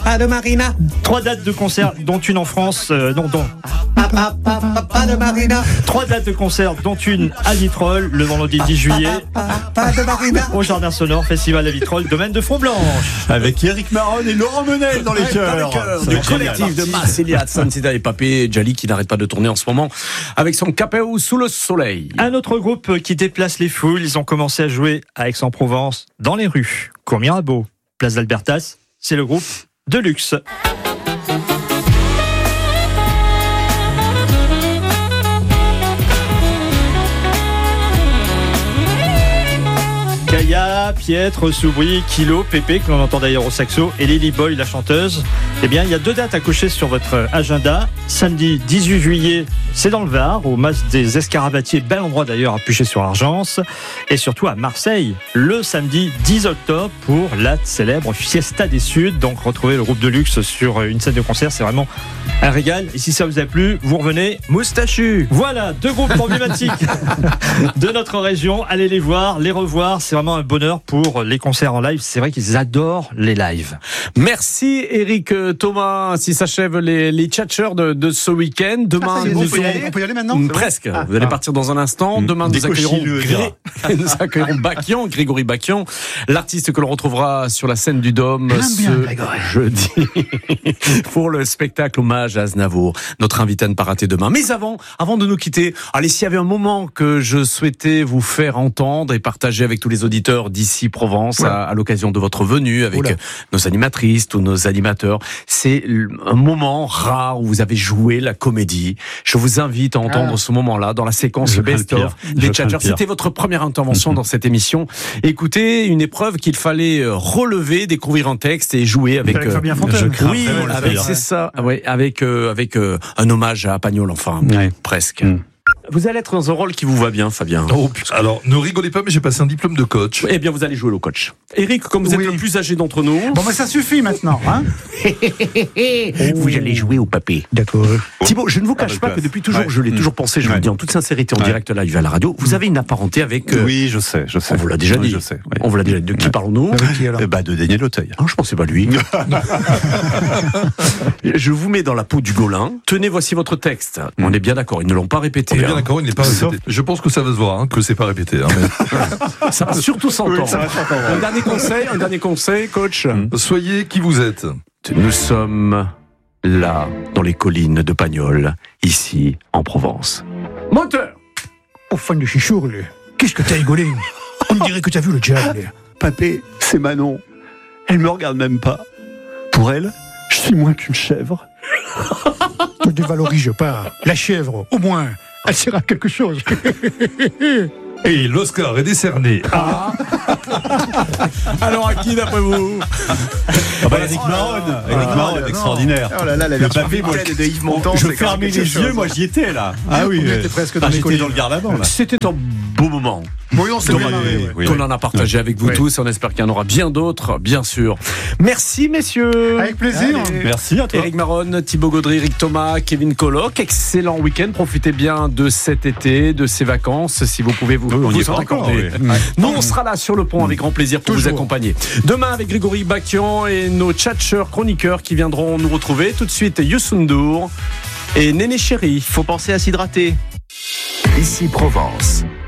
pas de marina. 3 dates de concert, dont une en France, Pas de marina. 3 dates de concert, dont une à Vitrolles, le vendredi 10 juillet, Pas de marina. au Jardin Sonore, Festival à Vitrolles, domaine de Font-Blanche. Avec Éric Maron et Laurent Menel dans les cœurs. Du collectif de Massilia, Santida et Papé, Djali qui n'arrête pas de tourner en ce moment avec son capéo sous le soleil. Un autre groupe qui déplace les foules, ils ont commencé à jouer à Aix-en-Provence, dans les rues, Cours Mirabeau, Place d'Albertas, c'est le groupe Deluxe. Kaya, Pietre, Soubry, Kilo, Pépé, que l'on entend d'ailleurs au saxo, et Lily Boy, la chanteuse. Eh bien, il y a 2 dates à cocher sur votre agenda. Samedi 18 juillet, c'est dans le Var, au Mas des Escarabatiers, bel endroit d'ailleurs à Pucher-sur-Argence. Et surtout à Marseille, le samedi 10 octobre, pour la célèbre Fiesta des Suds. Donc, retrouvez le groupe Deluxe sur une scène de concert, c'est vraiment un régal. Et si ça vous a plu, vous revenez moustachu. Voilà, 2 groupes emblématiques de notre région. Allez les voir, les revoir. C'est vraiment un bonheur pour les concerts en live. C'est vrai qu'ils adorent les lives. Merci Eric Thomas. Ainsi s'achèvent les tchatcheurs de ce week-end. Demain, On peut y aller maintenant. presque. Vous allez partir dans un instant. Demain, nous accueillerons Grégory Bakian, l'artiste que l'on retrouvera sur la scène du Dôme jeudi pour le spectacle hommage à Aznavour. Notre invité à ne pas rater demain. Mais avant de nous quitter, allez, s'il y avait un moment que je souhaitais vous faire entendre et partager avec tous les auditeurs d'ici Provence à l'occasion de votre venue avec nos animatrices, tous nos animateurs, c'est un moment rare où vous avez joué la comédie. Je vous invite à entendre ce moment-là dans la séquence best-of des Tchatchers. C'était votre première intervention dans cette émission. Écoutez, une épreuve qu'il fallait relever, découvrir un texte et jouer avec Fabien Fontaine. oui, avec c'est ça, avec un hommage à Pagnol, enfin presque. Vous allez être dans un rôle qui vous va bien, Fabien. Oh, alors, ne rigolez pas, mais j'ai passé un diplôme de coach. Eh bien, vous allez jouer le coach. Eric, comme vous êtes le plus âgé d'entre nous... Bon, mais ça suffit maintenant, hein. Vous allez jouer au papé. D'accord. Thibaut, je ne vous cache pas que depuis toujours, je l'ai toujours pensé, je vous le dis en toute sincérité, en direct live à la radio, vous avez une apparenté avec... Oui, je sais. On vous l'a déjà dit. Je sais. Oui. On vous l'a déjà dit. De qui parlons-nous? Avec qui alors? De Daniel Auteuil. Ah, je pensais pas lui. Je vous mets dans la peau du Gaulin. Tenez, voici votre texte. On est bien d'accord, ils ne l'ont pas répété. On est bien d'accord, il n'est pas répété. Je pense que ça va se voir, que c'est pas répété. Mais... Ça va surtout s'entendre. Un dernier conseil, coach. Soyez qui vous êtes. Nous sommes là, dans les collines de Pagnol, ici, en Provence. Moteur! Oh, fan de chichour, là. Qu'est-ce que t'as rigolé? On dirait que t'as vu le diable. Papé, c'est Manon. Elle me regarde même pas. Pour elle, je suis moins qu'une chèvre. Ne dévalorise pas. La chèvre, au moins, elle sert à quelque chose. Et l'Oscar est décerné à... Alors à qui d'après vous? Eric Maron, extraordinaire. Oh là là, la version week-end de Yves Montand. Je fermais les yeux, moi j'y étais là. Ah oui, On était presque dans les j'étais collines. dans le Garde-à-Ban là. C'était un beau moment. Oui, on s'est bien marré, ouais. Qu'on en a partagé avec vous tous. On espère qu'il y en aura bien d'autres, bien sûr. Merci, messieurs. Avec plaisir. Merci à toi. Éric Maron, Thibaut Gaudry, Eric Thomas, Kevin Colloc. Excellent week-end. Profitez bien de cet été, de ces vacances, si vous pouvez vous on y est en pas encore, accorder. oui. Nous, on sera là sur le pont avec grand plaisir pour vous accompagner. Demain, avec Grégory Bakian et nos tchatcheurs chroniqueurs qui viendront nous retrouver. Tout de suite, Youssou N'Dour et Néné Chéri. Faut penser à s'hydrater. Ici Provence.